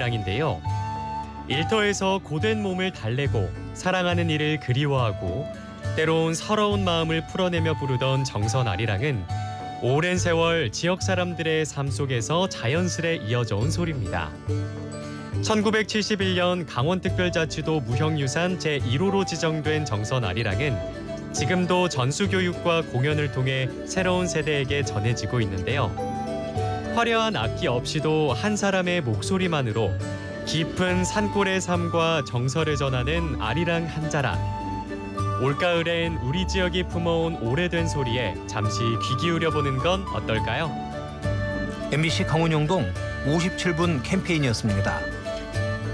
아리랑인데요. 일터에서 고된 몸을 달래고 사랑하는 이를 그리워하고 때론 서러운 마음을 풀어내며 부르던 정선 아리랑은 오랜 세월 지역 사람들의 삶 속에서 자연스레 이어져 온 소리입니다. 1971년 강원특별자치도 무형유산 제1호로 지정된 정선 아리랑은 지금도 전수교육과 공연을 통해 새로운 세대에게 전해지고 있는데요. 화려한 악기 없이도 한 사람의 목소리만으로 깊은 산골의 삶과 정서를 전하는 아리랑 한자락. 올가을엔 우리 지역이 품어온 오래된 소리에 잠시 귀 기울여보는 건 어떨까요? MBC 강원영동 57분 캠페인이었습니다.